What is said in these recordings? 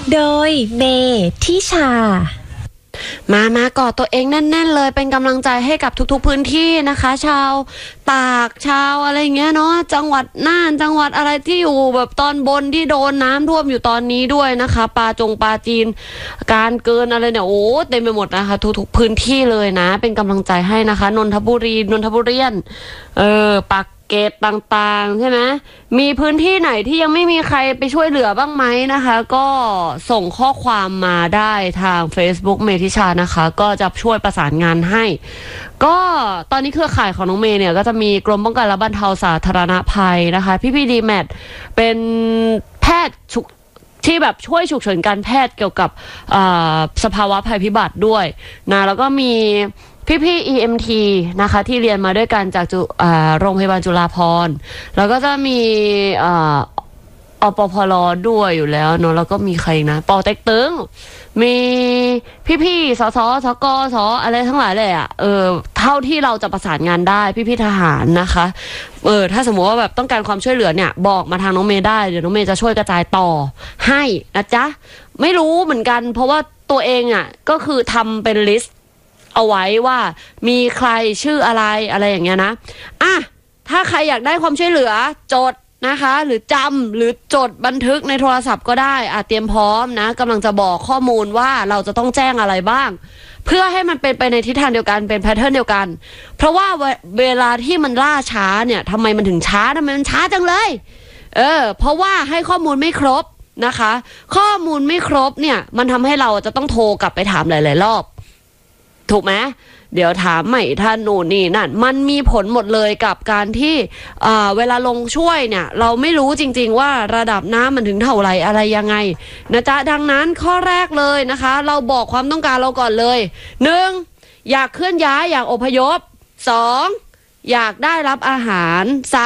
โดยเมทิชมากอดตัวเองแน่นๆเลยเป็นกำลังใจให้กับทุกๆพื้นที่นะคะชาวตากชาวอะไรเงี้ยเนาะจังหวัดน่านจังหวัดอะไรที่อยู่แบบตอนบนที่โดนน้ำท่วมอยู่ตอนนี้ด้วยนะคะปาจีนการเกินอะไรเนี่ยโอ้เต็มไปหมดนะคะทุกๆพื้นที่เลยนะเป็นกำลังใจให้นะคะนนทบุรีปากเกตต่างๆใช่ไหมมีพื้นที่ไหนที่ยังไม่มีใครไปช่วยเหลือบ้างไหมนะคะก็ส่งข้อความมาได้ทาง Facebook เมทิชานะคะก็จะช่วยประสานงานให้ก็ตอนนี้เครือข่ายของน้องเมย์เนี่ยก็จะมีกรมป้องกันและบรรเทาสาธารณภัยนะคะพี่ดีแมทเป็นแพทย์ที่แบบช่วยฉุกเฉินการแพทย์เกี่ยวกับสภาวะภัยพิบัติด้วยนะแล้วก็มีพี่ EMT นะคะที่เรียนมาด้วยกันจากโรงพยาบาลจุฬาภรณ์แล้วก็จะมีอปพลด้วยอยู่แล้วเนาะแล้วก็มีใครนะปอเต็กตึงมีพี่สสกสอะไรทั้งหลายเลยเท่าที่เราจะประสานงานได้พี่ทหารนะคะถ้าสมมติว่าแบบต้องการความช่วยเหลือเนี่ยบอกมาทางน้องเมย์ได้เดี๋ยวน้องเมย์จะช่วยกระจายต่อให้นะจ๊ะไม่รู้เหมือนกันเพราะว่าตัวเองก็คือทำเป็นลิสต์เอาไว้ว่ามีใครชื่ออะไรอย่างเงี้ยนะถ้าใครอยากได้ความช่วยเหลือจดนะคะหรือจำหรือจดบันทึกในโทรศัพท์ก็ได้เตรียมพร้อมนะกำลังจะบอกข้อมูลว่าเราจะต้องแจ้งอะไรบ้างเพื่อให้มันเป็นไปในทิศทางเดียวกันเป็นแพทเทิร์นเดียวกันเพราะว่าเวลาที่มันล่าช้าเนี่ยทำไมมันถึงช้าทำไมมันช้าจังเลยเพราะว่าให้ข้อมูลไม่ครบนะคะข้อมูลไม่ครบเนี่ยมันทำให้เราจะต้องโทรกลับไปถามหลายๆรอบถูกไหมเดี๋ยวถามใหม่ท่านนู่นนี่นั่นมันมีผลหมดเลยกับการที่เวลาลงช่วยเนี่ยเราไม่รู้จริงๆว่าระดับน้ำมันถึงเท่าไหร่อะไรยังไงนะจ๊ะดังนั้นข้อแรกเลยนะคะเราบอกความต้องการเราก่อนเลย 1. อยากเคลื่อนย้ายอยากอพยพ 2. อยากได้รับอาหาร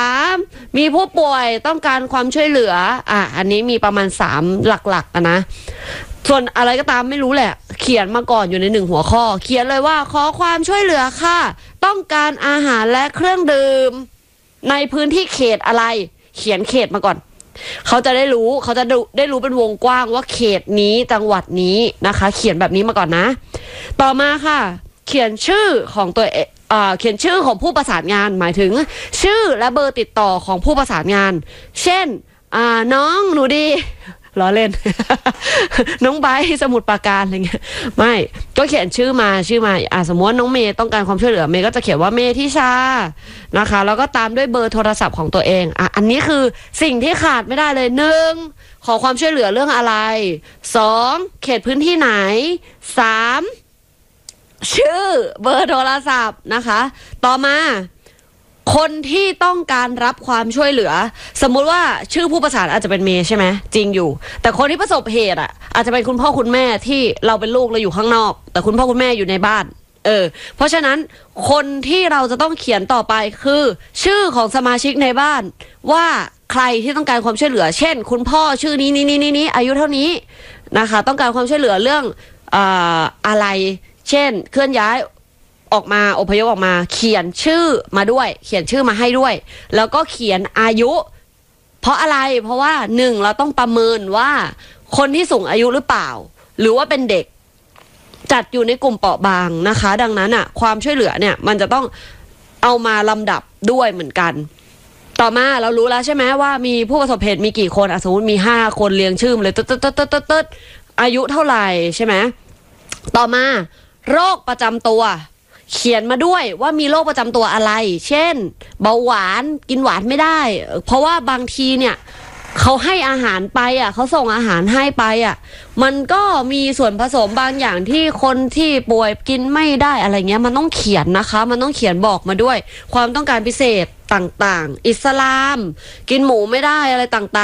3. มีผู้ป่วยต้องการความช่วยเหลืออันนี้มีประมาณ3หลักๆนะส่วนอะไรก็ตามไม่รู้แหละเขียนมาก่อนอยู่ใน1หัวข้อเขียนเลยว่าขอความช่วยเหลือค่ะต้องการอาหารและเครื่องดื่มในพื้นที่เขตอะไรเขียนเขตมาก่อนเขาจะได้รู้เป็นวงกว้างว่าเขตนี้จังหวัดนี้นะคะเขียนแบบนี้มาก่อนนะต่อมาค่ะเขียนชื่อของตัวเขียนชื่อของผู้ประสานงานหมายถึงชื่อและเบอร์ติดต่อของผู้ประสานงานเช่นน้องหนูดีล้อเล่น น้องไบสมุทรปราการอะไรเงี้ยไม่ก็เขียนชื่อมาสมมติว่าน้องเมย์ต้องการความช่วยเหลือเมย์ก็จะเขียนว่าเมทิชานะคะแล้วก็ตามด้วยเบอร์โทรศัพท์ของตัวเองอันนี้คือสิ่งที่ขาดไม่ได้เลย 1. ขอความช่วยเหลือเรื่องอะไร 2. เขตพื้นที่ไหน 3. ชื่อเบอร์โทรศัพท์นะคะต่อมาคนที่ต้องการรับความช่วยเหลือสมมุติว่าชื่อผู้ประสานอาจจะเป็นเมย์ใช่ไหมจริงอยู่แต่คนที่ประสบเหตุอาจจะเป็นคุณพ่อคุณแม่ที่เราเป็นลูกเราอยู่ข้างนอกแต่คุณพ่อคุณแม่อยู่ในบ้านเพราะฉะนั้นคนที่เราจะต้องเขียนต่อไปคือชื่อของสมาชิกในบ้านว่าใครที่ต้องการความช่วยเหลือเช่นคุณพ่อชื่อนี้อายุเท่านี้นะคะต้องการความช่วยเหลือเรื่องอะไรเช่นเคลื่อนย้ายออกมาอพยพออกมาเขียนชื่อมาด้วยเขียนชื่อมาให้ด้วยแล้วก็เขียนอายุเพราะอะไรเพราะว่า1เราต้องประเมินว่าคนที่สูงอายุหรือเปล่าหรือว่าเป็นเด็กจัดอยู่ในกลุ่มเปราะบางนะคะดังนั้นความช่วยเหลือเนี่ยมันจะต้องเอามาลำดับด้วยเหมือนกันต่อมาเรารู้แล้วใช่ไหมว่ามีผู้ประสบเหตุมีกี่คนสมมติมี5คนเรียงชื่อเลยตึ๊ดอายุเท่าไหร่ใช่ไหมต่อมาโรคประจำตัวเขียนมาด้วยว่ามีโรคประจำตัวอะไรเช่นเบาหวานกินหวานไม่ได้เพราะว่าบางทีเนี่ยเขาให้อาหารไปเขาส่งอาหารให้ไปมันก็มีส่วนผสมบางอย่างที่คนที่ป่วยกินไม่ได้อะไรเงี้ยมันต้องเขียนนะคะมันต้องเขียนบอกมาด้วยความต้องการพิเศษต่างๆอิสลามกินหมูไม่ได้อะไรต่างๆ